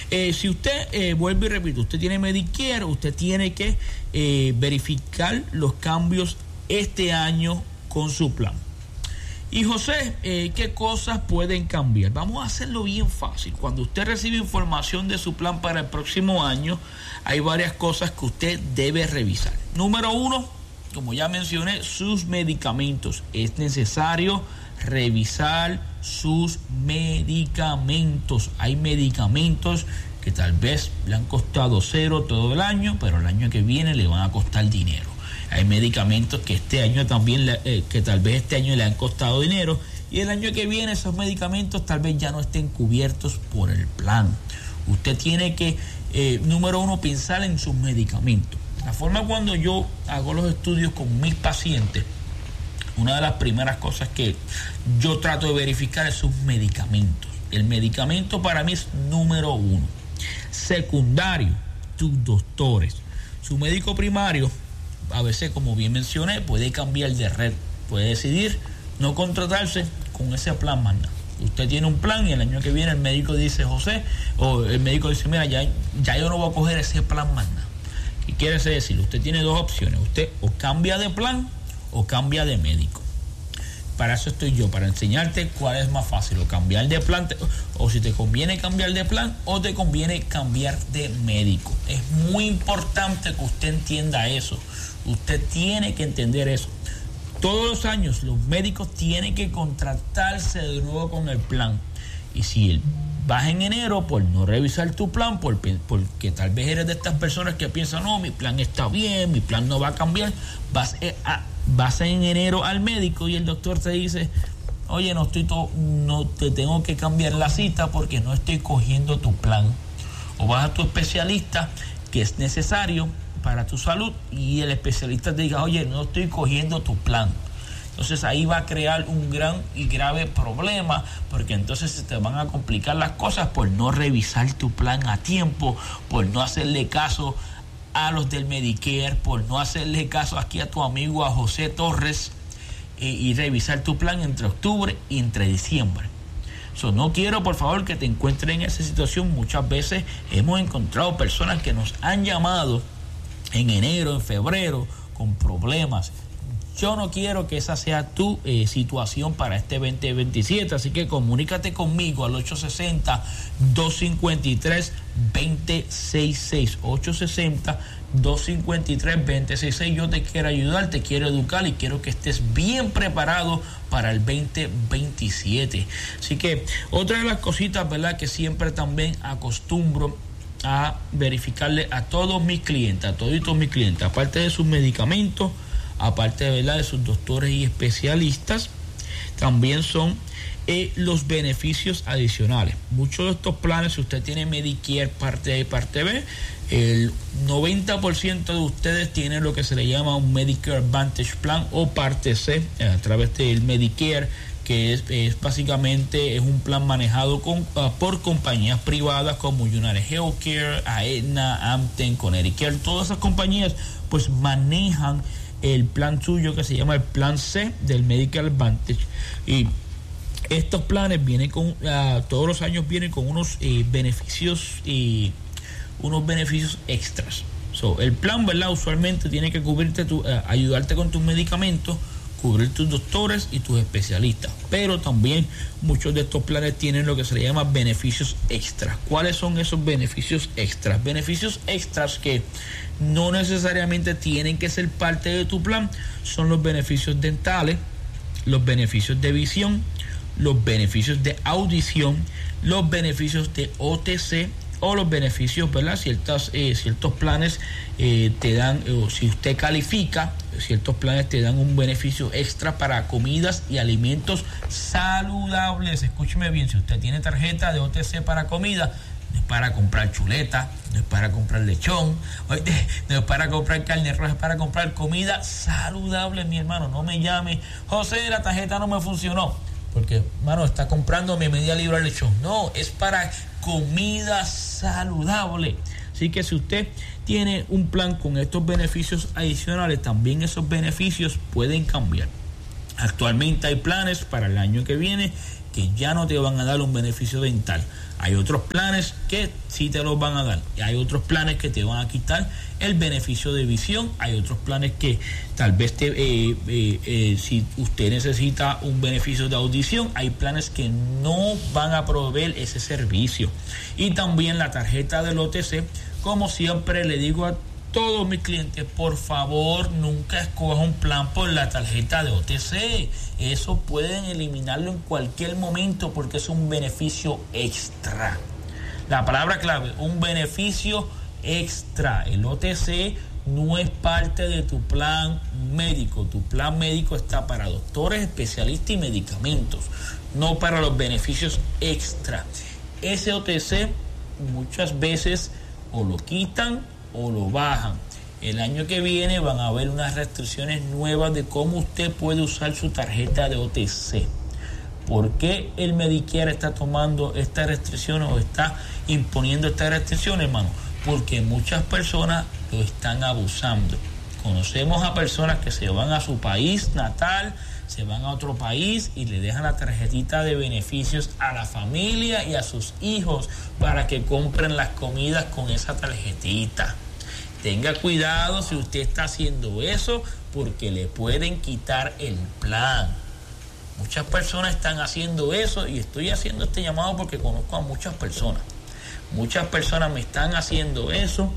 Si usted, vuelvo y repito, usted tiene Medicare, usted tiene que verificar los cambios este año con su plan. Y José, ¿qué cosas pueden cambiar? Vamos a hacerlo bien fácil. Cuando usted recibe información de su plan para el próximo año, hay varias cosas que usted debe revisar. Número 1, como ya mencioné, sus medicamentos. Es necesario revisar sus medicamentos. Hay medicamentos que tal vez le han costado cero todo el año, pero el año que viene le van a costar dinero. Hay medicamentos que este año también, que tal vez este año le han costado dinero, y el año que viene esos medicamentos tal vez ya no estén cubiertos por el plan. Usted tiene que, número 1, pensar en sus medicamentos. La forma cuando yo hago los estudios con mis pacientes, una de las primeras cosas que yo trato de verificar es sus medicamentos. El medicamento para mí es número 1. Secundario, tus doctores. Su médico primario, a veces, como bien mencioné, puede cambiar de red, puede decidir no contratarse con ese plan más nada. Usted tiene un plan y el año que viene el médico dice, José, o el médico dice, mira, ya yo no voy a coger ese plan más nada. ¿Qué quiere decir? Usted tiene dos opciones, usted o cambia de plan o cambia de médico. Para eso estoy yo, para enseñarte cuál es más fácil, o cambiar de plan, o si te conviene cambiar de plan, o te conviene cambiar de médico. Es muy importante que usted entienda eso. Usted tiene que entender eso. Todos los años los médicos tienen que contratarse de nuevo con el plan. Y si vas en enero por no revisar tu plan, porque tal vez eres de estas personas que piensan, no, mi plan está bien, mi plan no va a cambiar, vas en enero al médico y el doctor te dice, oye, no te tengo que cambiar la cita porque no estoy cogiendo tu plan. O vas a tu especialista, que es necesario para tu salud, y el especialista te diga, oye, no estoy cogiendo tu plan. Entonces ahí va a crear un gran y grave problema, porque entonces se te van a complicar las cosas por no revisar tu plan a tiempo, por no hacerle caso a los del Medicare, por no hacerle caso aquí a tu amigo, a José Torres, y revisar tu plan entre octubre y entre diciembre. No quiero, por favor, que te encuentres en esa situación. Muchas veces hemos encontrado personas que nos han llamado en enero, en febrero, con problemas. Yo no quiero que esa sea tu situación para este 2027, así que comunícate conmigo al 860-253-2066, 860-253-2066. Yo te quiero ayudar, te quiero educar y quiero que estés bien preparado para el 2027. Así que otra de las cositas, ¿verdad?, que siempre también acostumbro a verificarle a todos mis clientes, aparte de sus medicamentos, aparte, ¿verdad?, de sus doctores y especialistas, también son los beneficios adicionales. Muchos de estos planes, si usted tiene Medicare parte A y parte B, el 90% de ustedes tienen lo que se le llama un Medicare Advantage Plan o parte C a través del Medicare, que es básicamente es un plan manejado por compañías privadas como United Healthcare, Aetna, Anthem, Connecticut. Todas esas compañías pues manejan el plan suyo que se llama el plan C del Medicare Advantage, y estos planes vienen con todos los años vienen con unos beneficios extras. El plan, ¿verdad?, usualmente tiene que cubrirte ayudarte con tus medicamentos, cubrir tus doctores y tus especialistas, pero también muchos de estos planes tienen lo que se le llama beneficios extras. ¿Cuáles son esos beneficios extras? Beneficios extras que no necesariamente tienen que ser parte de tu plan son los beneficios dentales, los beneficios de visión, los beneficios de audición, los beneficios de OTC o los beneficios, ¿verdad? Ciertos planes te dan, o si usted califica, ciertos planes te dan un beneficio extra para comidas y alimentos saludables. Escúcheme bien, si usted tiene tarjeta de OTC para comida, no es para comprar chuleta, no es para comprar lechón, no es para comprar carne roja, es para comprar comida saludable, mi hermano. No me llame, José, la tarjeta no me funcionó, porque, hermano, está comprando mi media libra de lechón. No, es para comida saludable. Así que si usted tiene un plan con estos beneficios adicionales, también esos beneficios pueden cambiar. Actualmente hay planes para el año que viene que ya no te van a dar un beneficio dental. Hay otros planes que sí te los van a dar. Y hay otros planes que te van a quitar el beneficio de visión. Hay otros planes que tal vez si usted necesita un beneficio de audición, hay planes que no van a proveer ese servicio. Y también la tarjeta del OTC, como siempre le digo a todos mis clientes, por favor, nunca escoja un plan por la tarjeta de OTC. Eso pueden eliminarlo en cualquier momento porque es un beneficio extra. La palabra clave, un beneficio extra. El OTC no es parte de tu plan médico. Tu plan médico está para doctores, especialistas y medicamentos, no para los beneficios extra. Ese OTC muchas veces o lo quitan o lo bajan. El año que viene van a haber unas restricciones nuevas de cómo usted puede usar su tarjeta de OTC. ¿Por qué el Medicare está tomando estas restricciones o está imponiendo estas restricciones, hermano? Porque muchas personas lo están abusando. Conocemos a personas que se van a su país natal, se van a otro país y le dejan la tarjetita de beneficios a la familia y a sus hijos para que compren las comidas con esa tarjetita. Tenga cuidado si usted está haciendo eso porque le pueden quitar el plan. Muchas personas están haciendo eso y estoy haciendo este llamado porque conozco a muchas personas. Muchas personas me están haciendo eso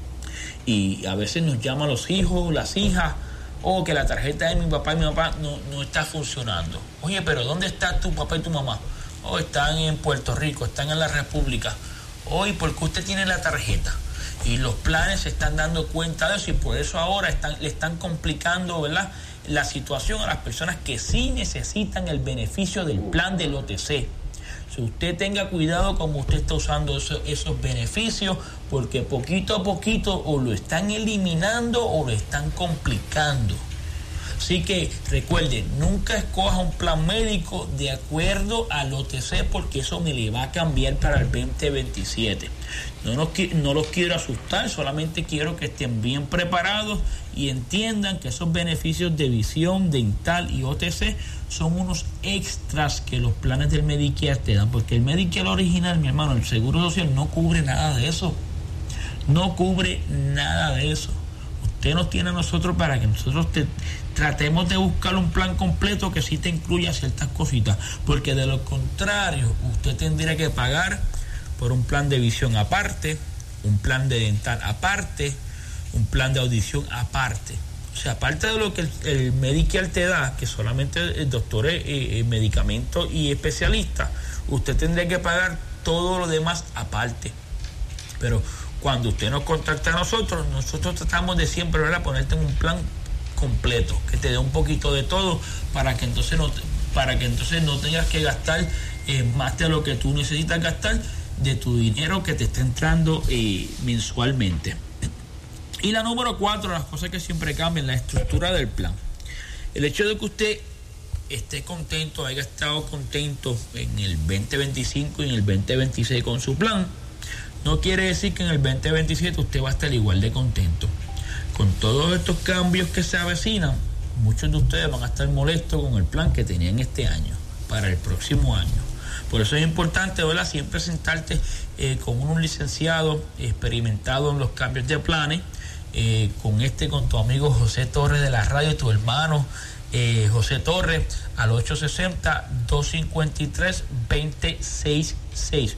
y a veces nos llaman los hijos, las hijas, o que la tarjeta de mi papá y mi mamá no está funcionando. Oye, pero ¿dónde está tu papá y tu mamá? Oh, están en Puerto Rico, están en la República. Oye, ¿por qué usted tiene la tarjeta? Y los planes se están dando cuenta de eso y por eso ahora le están complicando, ¿verdad?, la situación a las personas que sí necesitan el beneficio del plan del OTC. Si usted tenga cuidado como usted está usando esos beneficios, porque poquito a poquito o lo están eliminando o lo están complicando. Así que recuerden, nunca escoja un plan médico de acuerdo al OTC porque eso me le va a cambiar para el 2027. No los quiero asustar, solamente quiero que estén bien preparados y entiendan que esos beneficios de visión, dental y OTC son unos extras que los planes del Medicare te dan, porque el Medicare original, mi hermano, el Seguro Social no cubre nada de eso. No cubre nada de eso. Usted nos tiene a nosotros para que nosotros tratemos de buscar un plan completo que sí te incluya ciertas cositas, porque de lo contrario usted tendría que pagar por un plan de visión aparte, un plan de dental aparte, un plan de audición aparte. O sea, aparte de lo que el Medicare te da, que solamente el doctor, medicamentos y especialistas, usted tendría que pagar todo lo demás aparte. Pero cuando usted nos contacta a nosotros tratamos de siempre, ¿verdad?, ponerte en un plan completo, que te dé un poquito de todo para que entonces no tengas que gastar más de lo que tú necesitas gastar de tu dinero que te está entrando mensualmente. Y la número 4, las cosas que siempre cambian, la estructura del plan. El hecho de que usted esté contento, haya estado contento en el 2025 y en el 2026 con su plan, no quiere decir que en el 2027 usted va a estar igual de contento. Con todos estos cambios que se avecinan, muchos de ustedes van a estar molestos con el plan que tenían este año, para el próximo año. Por eso es importante, ¿verdad?, siempre sentarte con un licenciado experimentado en los cambios de planes, con tu amigo José Torres de la radio, tu hermano José Torres, al 860-253-2066.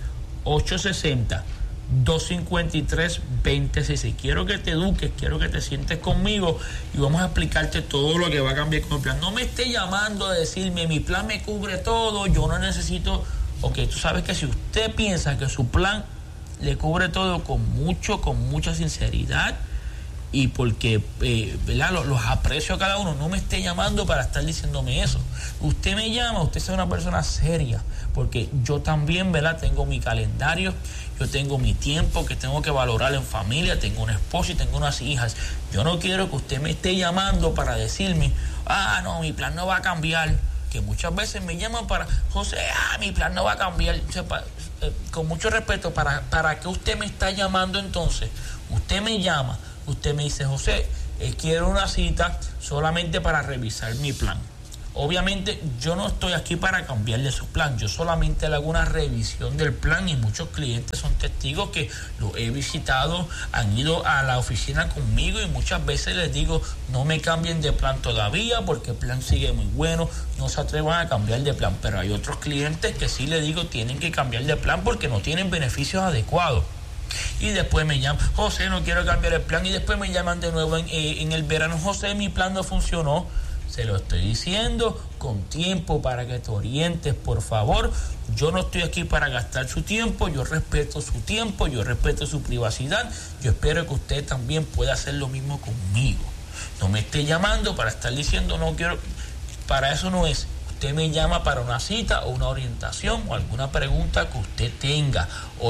860-253-2066. Quiero que te eduques, quiero que te sientes conmigo y vamos a explicarte todo lo que va a cambiar con el plan. No me esté llamando a decirme mi plan me cubre todo, yo no necesito. Ok, tú sabes que si usted piensa que su plan le cubre todo con mucha sinceridad y porque ¿verdad?, los aprecio a cada uno, no me esté llamando para estar diciéndome eso. Usted me llama, usted es una persona seria, porque yo también, ¿verdad?, tengo mi calendario, yo tengo mi tiempo que tengo que valorar en familia, tengo una esposa y tengo unas hijas. Yo no quiero que usted me esté llamando para decirme, no, mi plan no va a cambiar, que muchas veces me llaman para, José, mi plan no va a cambiar. O sea, con mucho respeto, ¿para qué usted me está llamando entonces? Usted me llama, usted me dice, José, quiero una cita solamente para revisar mi plan. Obviamente yo no estoy aquí para cambiarle su plan, yo solamente le hago una revisión del plan y muchos clientes son testigos que lo he visitado, han ido a la oficina conmigo y muchas veces les digo no me cambien de plan todavía porque el plan sigue muy bueno, no se atrevan a cambiar de plan, pero hay otros clientes que sí les digo tienen que cambiar de plan porque no tienen beneficios adecuados. Y después me llaman, José, no quiero cambiar el plan, y después me llaman de nuevo en el verano, José, mi plan no funcionó. Se lo estoy diciendo con tiempo para que te orientes, por favor. Yo no estoy aquí para gastar su tiempo, yo respeto su tiempo, yo respeto su privacidad. Yo espero que usted también pueda hacer lo mismo conmigo. No me esté llamando para estar diciendo no quiero, para eso no es. Usted me llama para una cita o una orientación o alguna pregunta que usted tenga.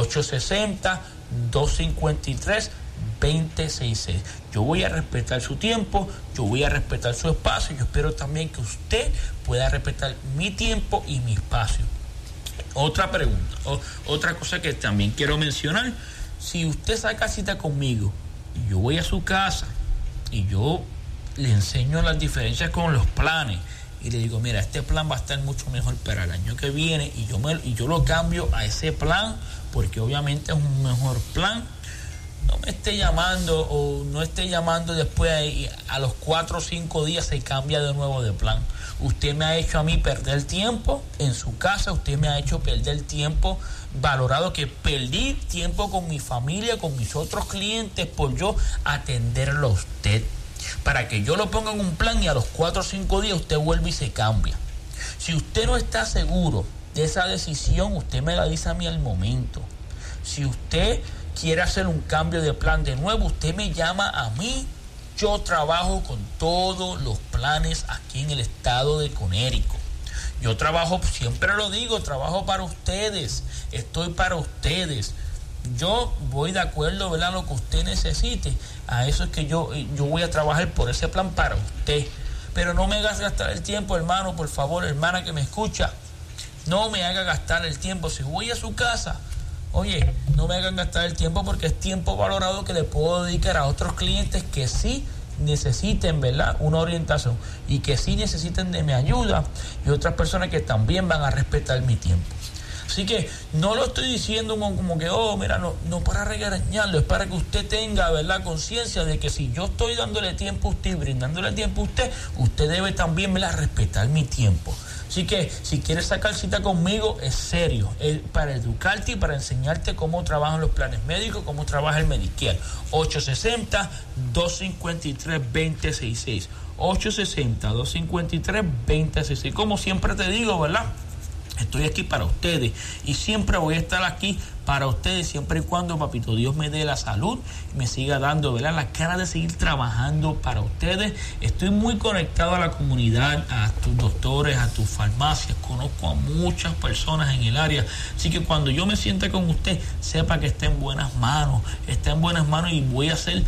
860-253-2066. Yo voy a respetar su tiempo, yo voy a respetar su espacio, yo espero también que usted pueda respetar mi tiempo y mi espacio. Otra pregunta, otra cosa que también quiero mencionar, si usted saca cita conmigo y yo voy a su casa y yo le enseño las diferencias con los planes y le digo, mira, este plan va a estar mucho mejor para el año que viene y yo lo cambio a ese plan porque obviamente es un mejor plan, no me esté llamando o no esté llamando después a los 4 o 5 días se cambia de nuevo de plan. Usted me ha hecho a mí perder tiempo en su casa, usted me ha hecho perder tiempo valorado que perdí tiempo con mi familia, con mis otros clientes por yo atenderlo a usted. Para que yo lo ponga en un plan y a los 4 o 5 días usted vuelve y se cambia. Si usted no está seguro de esa decisión, usted me la dice a mí al momento. Si usted quiere hacer un cambio de plan de nuevo, usted me llama a mí. Yo trabajo con todos los planes aquí en el estado de Connecticut. Yo trabajo, siempre lo digo, trabajo para ustedes, estoy para ustedes. Yo voy de acuerdo, ¿verdad?, lo que usted necesite. A eso es que yo voy a trabajar por ese plan para usted. Pero no me hagas gastar el tiempo, hermano, por favor, hermana que me escucha. No me haga gastar el tiempo. Si voy a su casa, oye, no me hagan gastar el tiempo porque es tiempo valorado que le puedo dedicar a otros clientes que sí necesiten, ¿verdad?, una orientación y que sí necesiten de mi ayuda y otras personas que también van a respetar mi tiempo. Así que no lo estoy diciendo como que, mira, no para regañarlo, es para que usted tenga, ¿verdad?, conciencia de que si yo estoy dándole tiempo a usted y brindándole tiempo a usted debe también, ¿verdad?, respetar mi tiempo. Así que si quieres sacar cita conmigo, es serio, es para educarte y para enseñarte cómo trabajan los planes médicos, cómo trabaja el Medicare. 860-253-2066. 860-253-2066. Como siempre te digo, ¿verdad?, estoy aquí para ustedes y siempre voy a estar aquí para ustedes siempre y cuando Papito Dios me dé la salud y me siga dando, ¿verdad?, la cara de seguir trabajando para ustedes. Estoy muy conectado a la comunidad, a tus doctores, a tus farmacias, conozco a muchas personas en el área, así que cuando yo me sienta con usted, sepa que está en buenas manos y voy a hacer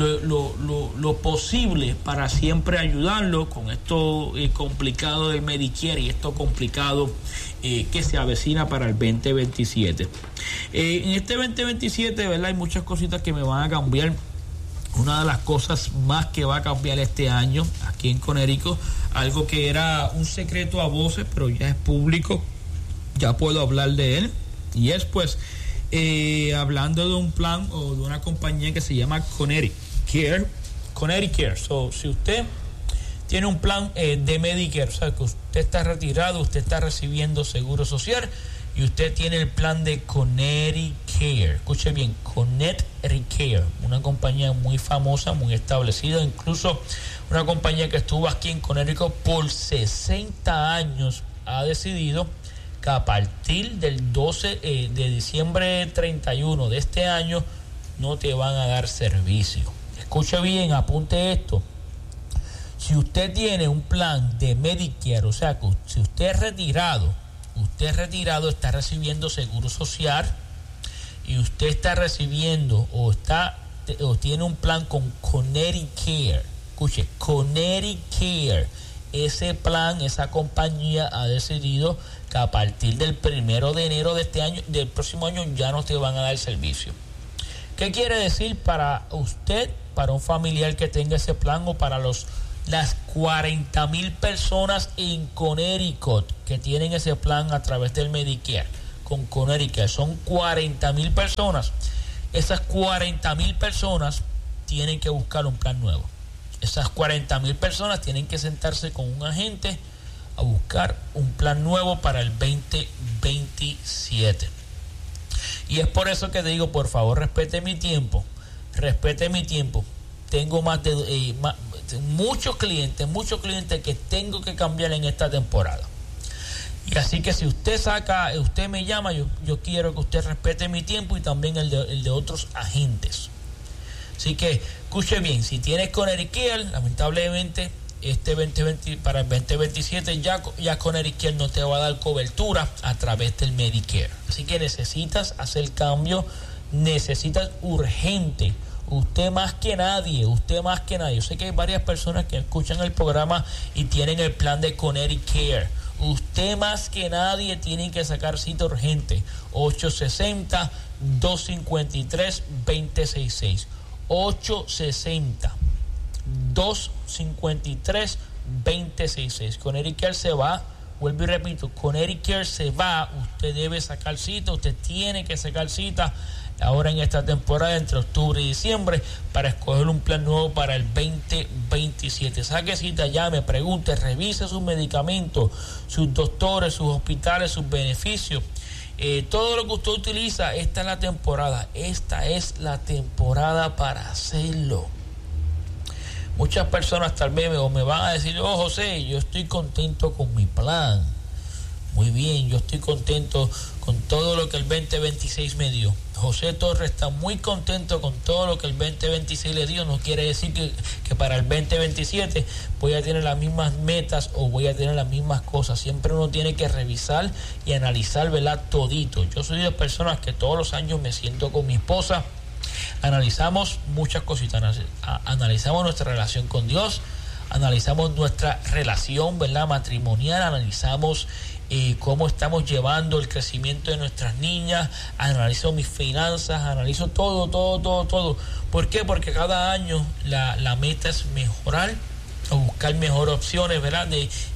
lo posible para siempre ayudarlo con esto complicado del Medicare y esto complicado que se avecina para el 2027. En este 2027, ¿verdad?, hay muchas cositas que me van a cambiar. Una de las cosas más que va a cambiar este año aquí en Connecticut, algo que era un secreto a voces, pero ya es público, ya puedo hablar de él, y es pues hablando de un plan o de una compañía que se llama Connecticut Care. So, si usted tiene un plan de Medicare, o sea, que usted está retirado, usted está recibiendo seguro social y usted tiene el plan de Connecticut Care. Escuche bien, Connecticut Care, una compañía muy famosa, muy establecida, incluso una compañía que estuvo aquí en Connecticut por 60 años, ha decidido que a partir del 12 de diciembre 31 de este año no te van a dar servicio. Escuche bien, apunte esto. Si usted tiene un plan de Medicare, o sea, que si usted es retirado, está recibiendo seguro social y usted está recibiendo o tiene un plan con Connecticut Care, escuche, Connecticut Care, ese plan, esa compañía ha decidido que a partir del 1 de enero de este año, del próximo año, ya no te van a dar servicio. ¿Qué quiere decir para usted, para un familiar que tenga ese plan o para los las 40,000 personas en Connecticut que tienen ese plan a través del Medicare. Con Connecticut son 40,000 personas. Esas 40,000 personas tienen que buscar un plan nuevo. Esas 40,000 personas tienen que sentarse con un agente a buscar un plan nuevo para el 2027. Y es por eso que te digo, por favor, respete mi tiempo. Tengo muchos clientes que tengo que cambiar en esta temporada. Y así que si usted me llama, yo quiero que usted respete mi tiempo y también el de otros agentes. Así que escuche bien, si tienes Connecticut, lamentablemente para el 2027 ya Connecticut no te va a dar cobertura a través del Medicare. Así que necesitas hacer cambio, necesitas urgente. Usted más que nadie. Yo sé que hay varias personas que escuchan el programa y tienen el plan de Connecticut. Usted más que nadie tiene que sacar cita urgente. 860-253-2066. 860-253-2066. Connecticut se va. Vuelvo y repito, Connecticut se va. Usted debe sacar cita. Usted tiene que sacar cita ahora en esta temporada entre octubre y diciembre para escoger un plan nuevo para el 2027. Saque cita, llame, pregunte, revise sus medicamentos, sus doctores, sus hospitales, sus beneficios, todo lo que usted utiliza. Esta es la temporada para hacerlo. Muchas personas tal vez me van a decir: oh, José, yo estoy contento con mi plan. Muy bien, yo estoy contento con todo lo que el 2026 me dio. José Torres está muy contento con todo lo que el 2026 le dio. No quiere decir que para el 2027 voy a tener las mismas metas o voy a tener las mismas cosas. Siempre uno tiene que revisar y analizar, ¿verdad? Todito. Yo soy de personas que todos los años me siento con mi esposa. Analizamos muchas cositas. Analizamos nuestra relación con Dios. Analizamos nuestra relación, ¿verdad?, matrimonial. Analizamos cómo estamos llevando el crecimiento de nuestras niñas, analizo mis finanzas, analizo todo. ¿Por qué? Porque cada año la meta es mejorar o buscar mejores opciones, ¿verdad?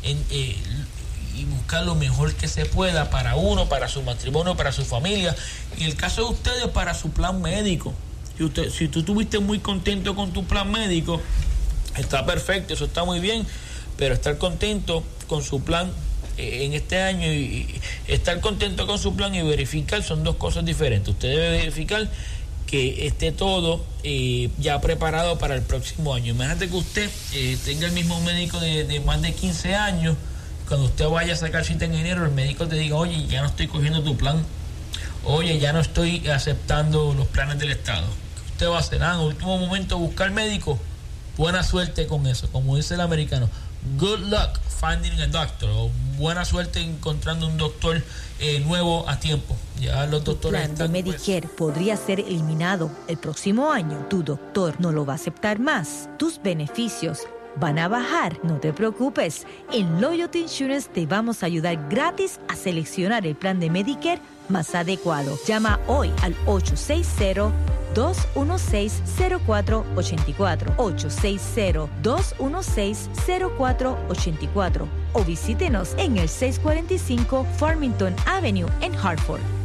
Y buscar lo mejor que se pueda para uno, para su matrimonio, para su familia. Y el caso de ustedes, para su plan médico. Si tú estuviste muy contento con tu plan médico, está perfecto, eso está muy bien, pero estar contento con su plan en este año y estar contento con su plan y verificar son dos cosas diferentes. Usted debe verificar que esté todo ya preparado para el próximo año. Imagínate que usted tenga el mismo médico de más de 15 años. Cuando usted vaya a sacar cita en enero, el médico te diga: oye, ya no estoy cogiendo tu plan, oye, ya no estoy aceptando los planes del Estado. ¿Qué usted va a hacer? En último momento buscar médico. Buena suerte con eso, como dice el americano. Good luck finding a doctor, o buena suerte encontrando un doctor nuevo a tiempo. Ya los doctores tu plan de Medicare podría ser eliminado el próximo año. Tu doctor no lo va a aceptar más. Tus beneficios van a bajar. No te preocupes. En Loyalty Insurance te vamos a ayudar gratis a seleccionar el plan de Medicare más adecuado. Llama hoy al 860-216-0484, 860-216-0484 o visítenos en el 645 Farmington Avenue en Hartford.